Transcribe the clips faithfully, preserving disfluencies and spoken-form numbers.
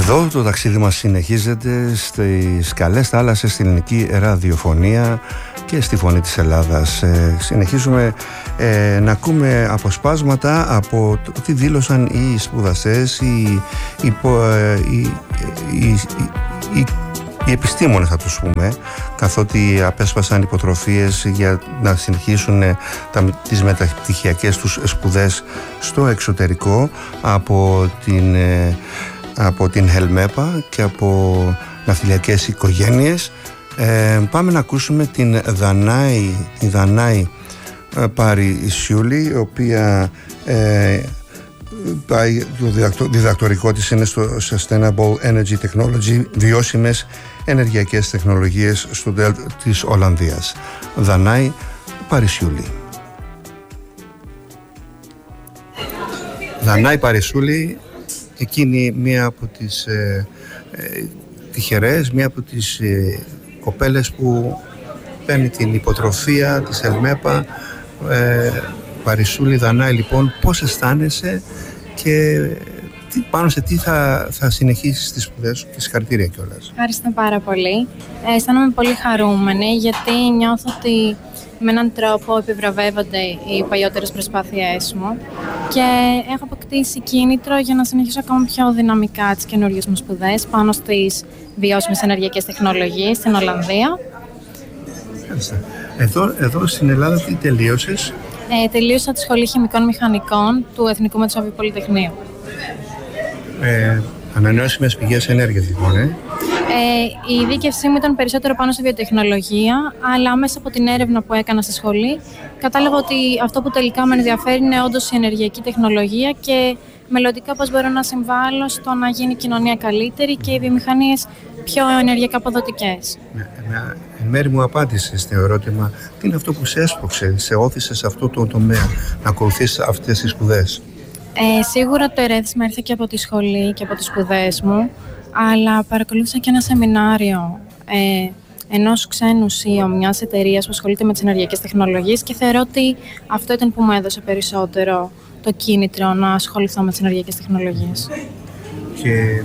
Εδώ το ταξίδι μας συνεχίζεται στις καλές θάλασσες, στην ελληνική ραδιοφωνία και στη Φωνή της Ελλάδας. Ε, συνεχίζουμε ε, να ακούμε αποσπάσματα από το τι δήλωσαν οι σπουδαστές, οι, οι, οι, οι, οι, οι επιστήμονες, θα τους πούμε, καθότι απέσπασαν υποτροφίες για να συνεχίσουν τα, τις μεταπτυχιακές τους σπουδές στο εξωτερικό από την... από την Χελμέπα και από ναυτιλιακές οικογένειες. Ε, πάμε να ακούσουμε την Δανάη, την Δανάη ε, Παρισιούλη, η οποία ε, πάει, το διδακτο, διδακτορικό της είναι στο Sustainable Energy Technology, βιώσιμες ενεργειακές τεχνολογίες στο Delft της Ολλανδίας. Δανάη Παρισιούλη. Δανάη Παρισιούλη, εκείνη μία από τις ε, ε, τυχερές, μία από τις ε, κοπέλες που παίρνει την υποτροφία της Ελμέπα. ε, Παρισιούλη, Δανάη, λοιπόν, πώς αισθάνεσαι και τι, πάνω σε τι θα, θα συνεχίσεις τις σπουδές σου και συγχαρητήρια κιόλας. Ευχαριστώ πάρα πολύ. Ε, αισθάνομαι πολύ χαρούμενη γιατί νιώθω ότι με έναν τρόπο επιβραβεύονται οι παλιότερες προσπάθειές μου και έχω αποκτήσει κίνητρο για να συνεχίσω ακόμα πιο δυναμικά τις καινούργιες μου σπουδές πάνω στις βιώσιμες ενεργειακές τεχνολογίες στην Ολλανδία. Εδώ, εδώ στην Ελλάδα τι τελείωσες? Ε, τελείωσα τη Σχολή Χημικών Μηχανικών του Εθνικού Μετσόβιου Πολυτεχνείου. Ε, ανανεώσιμες πηγές ενέργειας, λοιπόν, ε. Ε, η δίκευσή μου ήταν περισσότερο πάνω στη βιοτεχνολογία, αλλά μέσα από την έρευνα που έκανα στη σχολή κατάλαβα ότι αυτό που τελικά με ενδιαφέρει είναι όντως η ενεργειακή τεχνολογία και μελλοντικά πώς μπορώ να συμβάλλω στο να γίνει η κοινωνία καλύτερη και οι βιομηχανίες πιο ενεργειακά αποδοτικές. Εν μέρει μου απάντησε στο ερώτημα, τι είναι αυτό που σε έσπρωξε, σε όθησε σε αυτό το τομέα να ακολουθήσεις αυτές τις σπουδές? Ε, σίγουρα το ερέθισμα ήρθε και από τη σχολή και από τις σπουδές μου, αλλά παρακολούθησα και ένα σεμινάριο ε, ενός ξένου σι ι ο μιας εταιρείας που ασχολείται με τις ενεργειακές τεχνολογίες και θεωρώ ότι αυτό ήταν που μου έδωσε περισσότερο το κίνητρο να ασχοληθώ με τις ενεργειακές τεχνολογίες. Και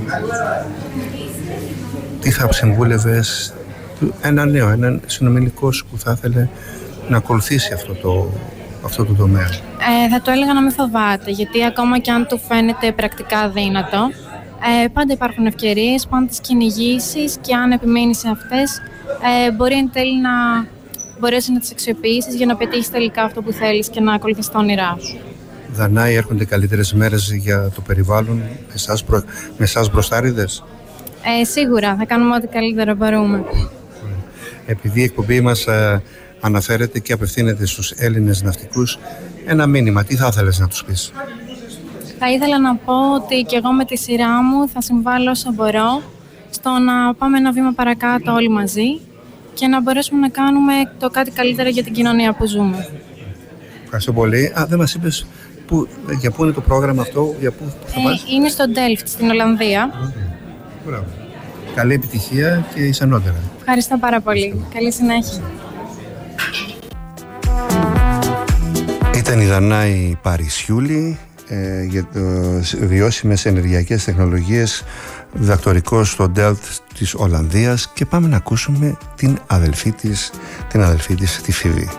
τι θα συμβούλευες ένα νέο, έναν συνομιλικό σου που θα ήθελε να ακολουθήσει αυτό το, αυτό το τομέα? Ε, θα το έλεγα να μην φοβάται, γιατί ακόμα και αν του φαίνεται πρακτικά δύνατο, Ε, πάντα υπάρχουν ευκαιρίες, πάντα τις κυνηγήσεις και αν επιμείνεις σε αυτές, ε, μπορεί εν τέλει να μπορέσεις να τις αξιοποιήσεις για να πετύχεις τελικά αυτό που θέλεις και να ακολουθείς τα όνειρά σου. Δανάη, έρχονται καλύτερες μέρες για το περιβάλλον με εσάς, μπρο... με εσάς μπροστάριδες? Ε, σίγουρα, θα κάνουμε ό,τι καλύτερο μπορούμε. Επειδή η εκπομπή μας ε, αναφέρεται και απευθύνεται στους Έλληνες ναυτικούς, ένα μήνυμα, τι θα ήθελες να τους πεις? Θα ήθελα να πω ότι και εγώ με τη σειρά μου θα συμβάλλω όσο μπορώ στο να πάμε ένα βήμα παρακάτω όλοι μαζί και να μπορέσουμε να κάνουμε το κάτι καλύτερο για την κοινωνία που ζούμε. Ευχαριστώ πολύ. Α, δεν μας είπες που, για πού είναι το πρόγραμμα αυτό, για πού θα πας? Ε, είναι στο Delft, στην Ολλανδία. Μπράβο. Καλή επιτυχία και ισανότερα. Ευχαριστώ πάρα πολύ. Ευχαριστώ. Καλή συνέχεια. Ήταν η Δανάη Παρισιούλη ε, για το βιώσιμες ενεργειακές τεχνολογίες, διδακτορικό στο Delft της Ολλανδίας, και πάμε να ακούσουμε την αδελφή της, την αδελφή της, τη Φίβη.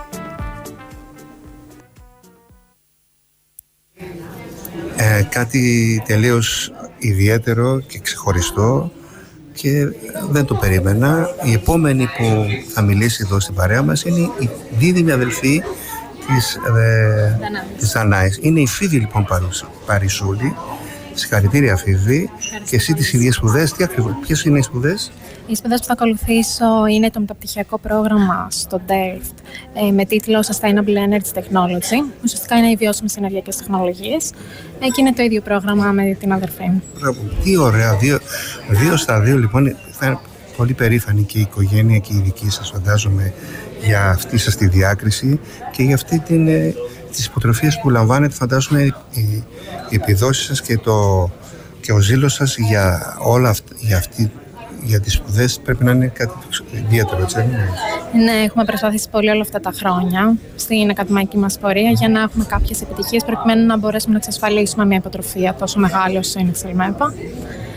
Ε, κάτι τελείως ιδιαίτερο και ξεχωριστό και δεν το περίμενα. Η επόμενη που θα μιλήσει εδώ στην παρέα μας είναι η δίδυμη αδελφή της, ε, της Δανάης. Είναι η Φίβη, λοιπόν, Παρισιούλη. Συγχαρητήρια, Φίβη. Και εσύ τις ίδιες σπουδές, τι ακριβώς, ποιες είναι οι σπουδές? Οι σπουδές που θα ακολουθήσω είναι το μεταπτυχιακό πρόγραμμα στο Delft ε, με τίτλο Sustainable Energy Technology. Ουσιαστικά είναι οι βιώσιμες ενεργειακές τεχνολογίες ε, και είναι το ίδιο πρόγραμμα με την αδερφή μου. Τι ωραία, δύο, δύο στα δύο, λοιπόν. Θα είναι πολύ περήφανη και η οικογένεια και η δική σας, φαντάζομαι, για αυτή σας τη διάκριση και για αυτή την, ε, τις υποτροφίες που λαμβάνετε. Φαντάζομαι οι, οι επιδόσεις σας και, το, και ο ζήλος σας για όλα αυτά, για αυτή για τις σπουδές πρέπει να είναι κάτι ιδιαίτερο, έτσι? Ναι, έχουμε προσπαθήσει πολύ όλα αυτά τα χρόνια στην ακαδημαϊκή μας πορεία για να έχουμε κάποιες επιτυχίες προκειμένου να μπορέσουμε να εξασφαλίσουμε μια υποτροφία τόσο μεγάλη όσο είναι η Ελμέπα.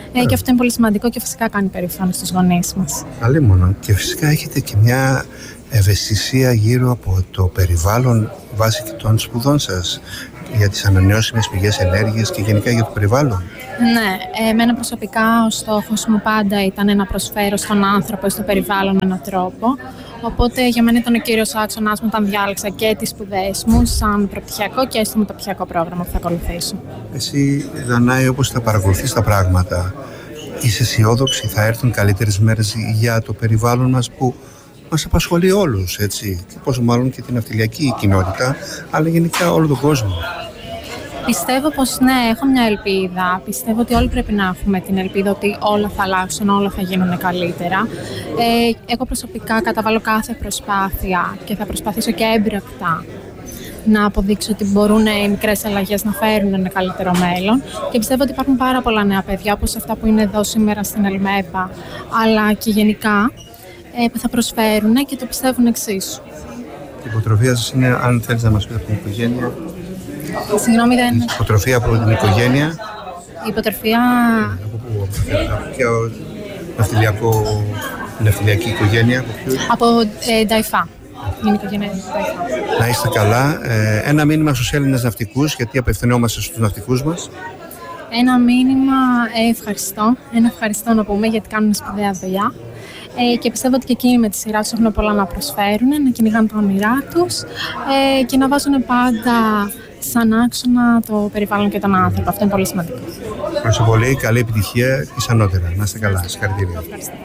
Ε, και αυτό είναι πολύ σημαντικό και φυσικά κάνει περήφανο στους γονείς μας. Αλλήμον. Και φυσικά έχετε και μια ευαισθησία γύρω από το περιβάλλον βάσει και των σπουδών σας για τις ανανεώσιμες πηγές ενέργειας και γενικά για το περιβάλλον. Ναι, εμένα προσωπικά ο στόχος μου πάντα ήταν να προσφέρω στον άνθρωπο ή στο περιβάλλον με έναν τρόπο. Οπότε για μένα ήταν ο κύριος άξονας μου όταν διάλεξα και τις σπουδές μου σαν προπτυχιακό και στο μεταπτυχιακό πρόγραμμα που θα ακολουθήσω. Εσύ, Δανάη, όπως θα παρακολουθείς τα πράγματα, είσαι αισιόδοξη, θα έρθουν καλύτερες μέρες για το περιβάλλον μας που μας απασχολεί όλους, έτσι, και πόσο μάλλον και την ναυτιλιακή κοινότητα, αλλά γενικά όλο τον κόσμο. Πιστεύω πως ναι, έχω μια ελπίδα. Πιστεύω ότι όλοι πρέπει να έχουμε την ελπίδα ότι όλα θα αλλάξουν, όλα θα γίνουν καλύτερα. Ε, εγώ προσωπικά καταβάλω κάθε προσπάθεια και θα προσπαθήσω και έμπρακτα να αποδείξω ότι μπορούν οι μικρές αλλαγές να φέρουν ένα καλύτερο μέλλον. Και πιστεύω ότι υπάρχουν πάρα πολλά νέα παιδιά, όπως αυτά που είναι εδώ σήμερα στην Ελμέπα, αλλά και γενικά ε, που θα προσφέρουν και το πιστεύουν εξίσου. Η υποτροφία σας είναι, αν θέλεις να μας πεις από την οικογένεια. Συγγνώμη, δεν είναι. Υποτροφία από την οικογένεια. Η υποτροφία. Από πού, από ποιο ναυτιλιακό, ναυτιλιακή οικογένεια, από ποιους? Από ε, Νταϊφά. Είναι η οικογένεια Νταϊφά. Να είστε καλά. Ε, ένα μήνυμα στους Έλληνες ναυτικούς, γιατί απευθυνόμαστε στους ναυτικούς μας. Ένα μήνυμα ε, ευχαριστώ. Ένα ευχαριστώ να πούμε γιατί κάνουν σπουδαία δουλειά. Ε, και πιστεύω ότι και εκείνοι με τη σειρά τους έχουν πολλά να προσφέρουν, να κυνηγάνε τα όνειρά τους ε, και να βάζουν πάντα σαν άξονα το περιβάλλον και τον άνθρωπο. Αυτό είναι πολύ σημαντικό. Ευχαριστώ πολύ. Καλή επιτυχία και ανώτερα. Να είστε καλά. Συγχαρητήρια.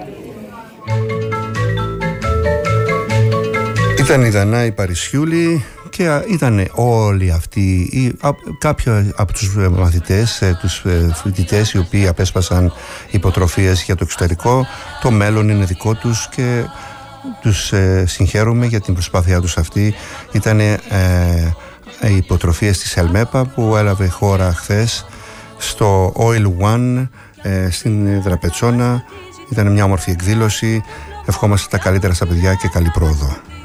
Ήταν η Δανάη Παρισιούλη και ήταν όλοι αυτοί, κάποιοι από τους μαθητές, τους φοιτητές οι οποίοι απέσπασαν υποτροφίες για το εξωτερικό. Το μέλλον είναι δικό τους και τους συγχαίρουμε για την προσπάθειά τους αυτή. Ήταν ε, οι υποτροφίες της Ελμέπα που έλαβε χώρα χθες στο Oil One ε, στην Δραπετσόνα. Ήταν μια όμορφη εκδήλωση. Ευχόμαστε τα καλύτερα στα παιδιά και καλή πρόοδο.